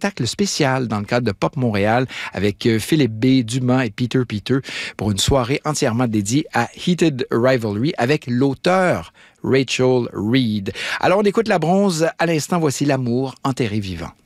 spectacle spécial dans le cadre de Pop Montréal avec Philippe B, Dumas et Peter pour une soirée entièrement dédiée à Heated Rivalry avec l'auteur Rachel Reed. Alors, on écoute La Bronze. À l'instant, voici L'amour enterré vivant.